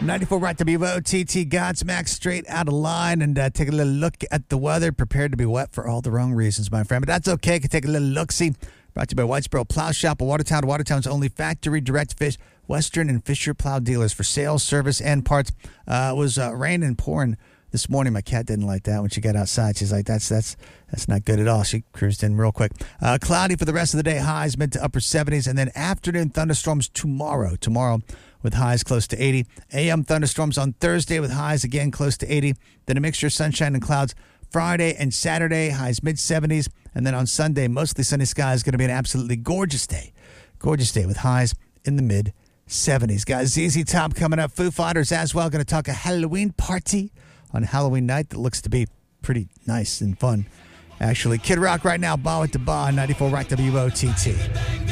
94 Right WOTT, Godsmack straight out of line, and take a little look at the weather. Prepared to be wet for all the wrong reasons, my friend. But that's okay. Can take a little look-see. Brought to you by Whitesboro Plow Shop of Watertown. Watertown's only factory direct fish, Western and Fisher plow dealers for sales, service, and parts. It was raining and pouring this morning. My cat didn't like that when she got outside. She's like, that's not good at all. She cruised in real quick. Cloudy for the rest of the day. Highs mid to upper 70s. And then afternoon thunderstorms tomorrow. Tomorrow with highs close to 80. AM thunderstorms on Thursday with highs again close to 80. Then a mixture of sunshine and clouds Friday and Saturday. Highs mid 70s. And then on Sunday, mostly sunny skies. Going to be an absolutely gorgeous day. Gorgeous day with highs in the mid 70s. Guys, ZZ Top coming up. Foo Fighters as well. Going to talk a Halloween party on Halloween night that looks to be pretty nice and fun. Actually, Kid Rock right now, Ba with the Ba, 94 Rock WOTT.